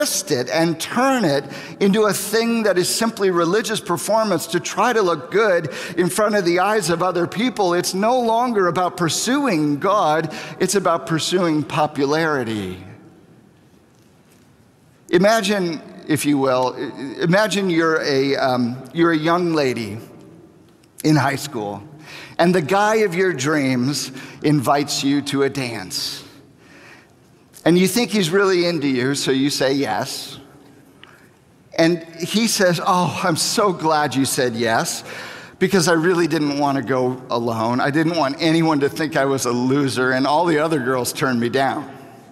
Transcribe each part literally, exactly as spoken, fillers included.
twist it and turn it into a thing that is simply religious performance to try to look good in front of the eyes of other people. It's no longer about pursuing God, it's about pursuing popularity. Imagine, if you will, imagine you're a, um, you're a young lady in high school, and the guy of your dreams invites you to a dance. And you think he's really into you, so you say yes. And he says, oh, I'm so glad you said yes, because I really didn't want to go alone. I didn't want anyone to think I was a loser, and all the other girls turned me down.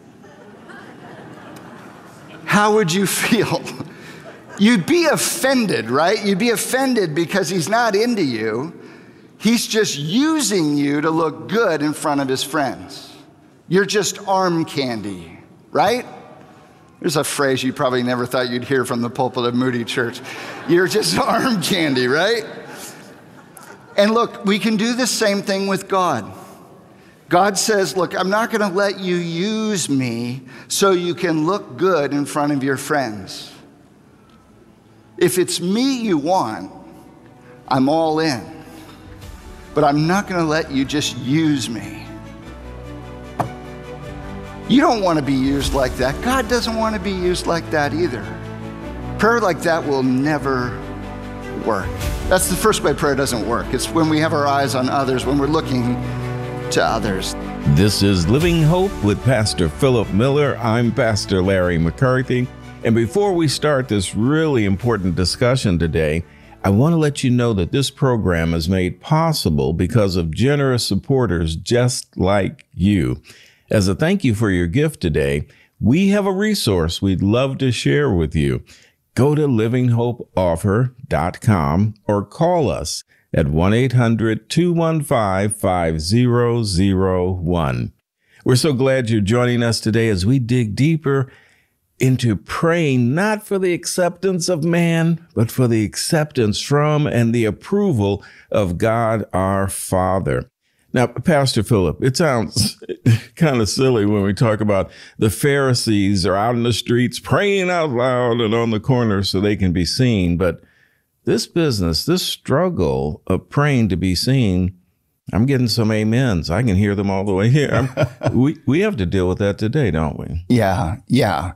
How would you feel? You'd be offended, right? You'd be offended because he's not into you. He's just using you to look good in front of his friends. You're just arm candy, right? There's a phrase you probably never thought you'd hear from the pulpit of Moody Church. You're just arm candy, right? And look, we can do the same thing with God. God says, look, I'm not going to let you use me so you can look good in front of your friends. If it's me you want, I'm all in. But I'm not going to let you just use me. You don't want to be used like that. God doesn't want to be used like that either. Prayer like that will never work. That's the first way prayer doesn't work. It's when we have our eyes on others, when we're looking to others. This is Living Hope with Pastor Philip Miller. I'm Pastor Larry McCarthy. And before we start this really important discussion today, I want to let you know that this program is made possible because of generous supporters just like you. As a thank you for your gift today, we have a resource we'd love to share with you. Go to living hope offer dot com or call us at one eight hundred two one five five zero zero one. We're so glad you're joining us today as we dig deeper into praying not for the acceptance of man, but for the acceptance from and the approval of God our Father. Now, Pastor Philip, it sounds kind of silly when we talk about the Pharisees are out in the streets praying out loud and on the corners so they can be seen. But this business, this struggle of praying to be seen, I'm getting some amens. I can hear them all the way here. we we have to deal with that today, don't we? Yeah, yeah.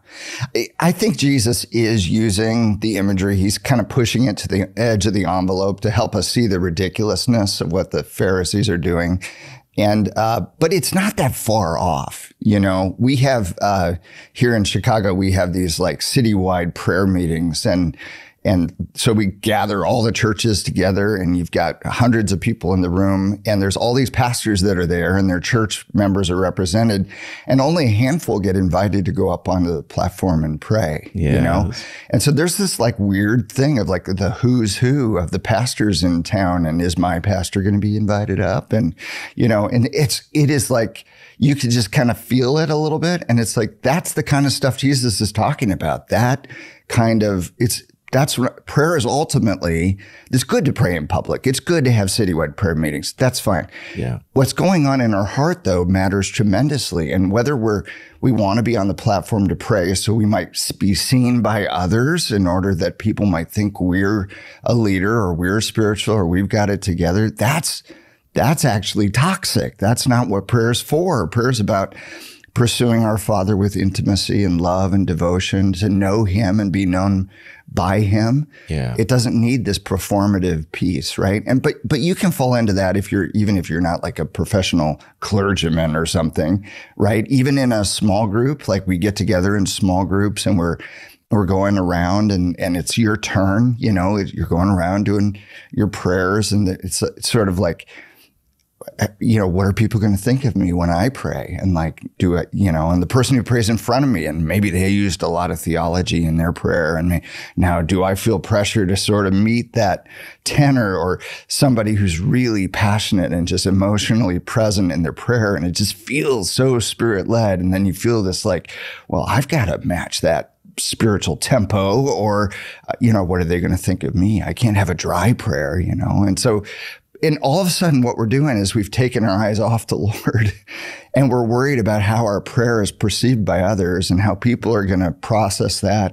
I think Jesus is using the imagery. He's kind of pushing it to the edge of the envelope to help us see the ridiculousness of what the Pharisees are doing. And, uh, but it's not that far off. You know, we have, uh, here in Chicago, we have these like citywide prayer meetings, and And so we gather all the churches together, and you've got hundreds of people in the room, and there's all these pastors that are there, and their church members are represented, and only a handful get invited to go up onto the platform and pray, yes. You know? And so there's this like weird thing of like the who's who of the pastors in town, and is my pastor going to be invited up? And, you know, and it's, it is like, you can just kind of feel it a little bit. And it's like, that's the kind of stuff Jesus is talking about. That kind of, it's, That's prayer is ultimately, it's good to pray in public. It's good to have citywide prayer meetings. That's fine. Yeah. What's going on in our heart, though, matters tremendously. And whether we're, we want to be on the platform to pray so we might be seen by others in order that people might think we're a leader or we're spiritual or we've got it together, that's, that's actually toxic. That's not what prayer is for. Prayer is about pursuing our Father with intimacy and love and devotion, to know him and be known by him. Yeah. It doesn't need this performative piece, right? And but but you can fall into that if you're even if you're not like a professional clergyman or something, right? Even in a small group, like we get together in small groups and we're we're going around and and it's your turn, you know, you're going around doing your prayers, and it's, it's sort of like, you know, what are people going to think of me when I pray? And like, do it, you know, and the person who prays in front of me, and maybe they used a lot of theology in their prayer. And now, do I feel pressure to sort of meet that tenor, or somebody who's really passionate and just emotionally present in their prayer? And it just feels so spirit led. And then you feel this like, well, I've got to match that spiritual tempo, or, you know, what are they going to think of me? I can't have a dry prayer, you know? And so, and all of a sudden what we're doing is we've taken our eyes off the Lord and we're worried about how our prayer is perceived by others and how people are going to process that.